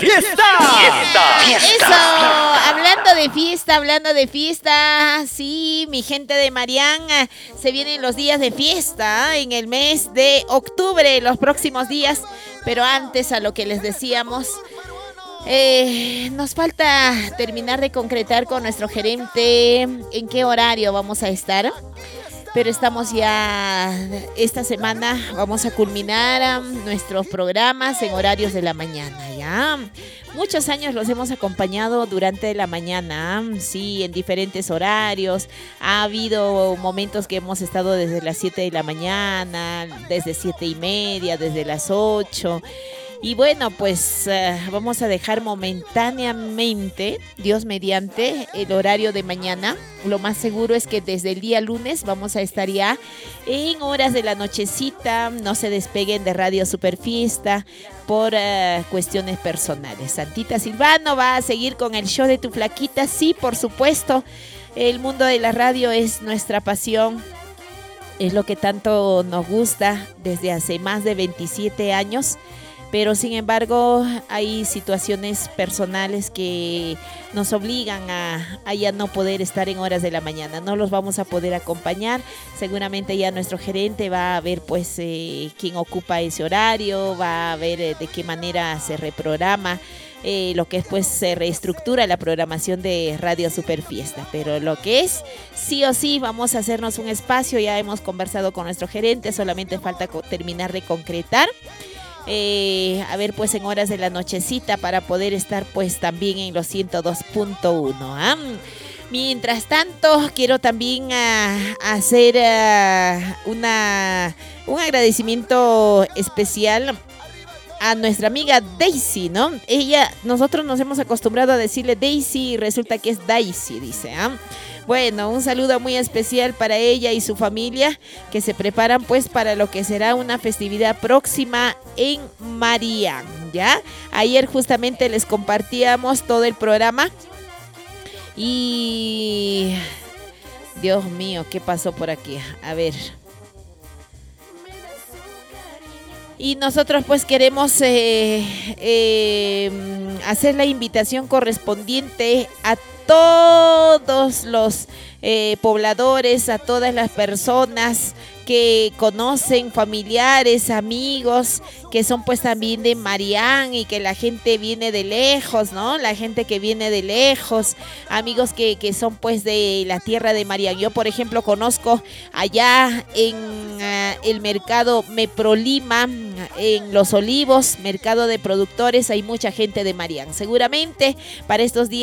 fiesta. Eso, hablando de fiesta, sí, mi gente de Marián, se vienen los días de fiesta en el mes de octubre, los próximos días, pero antes a lo que les decíamos, nos falta terminar de concretar con nuestro gerente en qué horario vamos a estar. Pero estamos ya, esta semana vamos a culminar nuestros programas en horarios de la mañana, ¿ya? Muchos años los hemos acompañado durante la mañana, sí, en diferentes horarios. Ha habido momentos que hemos estado desde las 7 de la mañana, desde 7:30, desde las 8. Y bueno, pues vamos a dejar momentáneamente, Dios mediante, el horario de mañana. Lo más seguro es que desde el día lunes vamos a estar ya en horas de la nochecita. No se despeguen de Radio Superfiesta por cuestiones personales. Santita Silvano va a seguir con el show de Tu Flaquita. Sí, por supuesto, el mundo de la radio es nuestra pasión. Es lo que tanto nos gusta desde hace más de 27 años. Pero sin embargo hay situaciones personales que nos obligan a ya no poder estar en horas de la mañana. No los vamos a poder acompañar. Seguramente ya nuestro gerente va a ver pues quién ocupa ese horario, va a ver de qué manera se reprograma. Lo que después se reestructura la programación de Radio Superfiesta, pero lo que es, sí o sí, vamos a hacernos un espacio. Ya hemos conversado con nuestro gerente, solamente falta terminar de concretar. A ver pues en horas de la nochecita para poder estar pues también en los 102.1. Mientras tanto quiero también hacer un agradecimiento especial a nuestra amiga Daisy, ¿no? Nosotros nos hemos acostumbrado a decirle Daisy y resulta que es Daisy, dice, Bueno, un saludo muy especial para ella y su familia que se preparan pues para lo que será una festividad próxima en Marián, ¿ya? Ayer justamente les compartíamos todo el programa y... Dios mío, ¿qué pasó por aquí? A ver... Y nosotros pues queremos hacer la invitación correspondiente a todos los pobladores, a todas las personas que conocen, familiares, amigos, que son pues también de Marián y que la gente viene de lejos, ¿no? La gente que viene de lejos, amigos que son pues de la tierra de Marián. Yo, por ejemplo, conozco allá en el mercado Meprolima, en Los Olivos, mercado de productores, hay mucha gente de Marián. Seguramente para estos días